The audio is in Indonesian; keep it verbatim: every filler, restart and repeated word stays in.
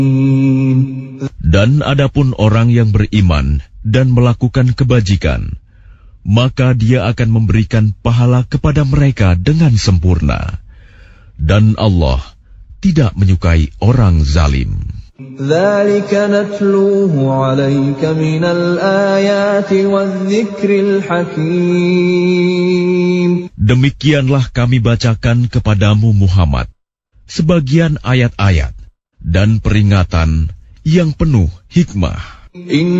Dan adapun orang yang beriman dan melakukan kebajikan, maka dia akan memberikan pahala kepada mereka dengan sempurna. Dan Allah tidak menyukai orang zalim. Demikianlah kami bacakan kepadamu Muhammad sebagian ayat-ayat dan peringatan yang penuh hikmah.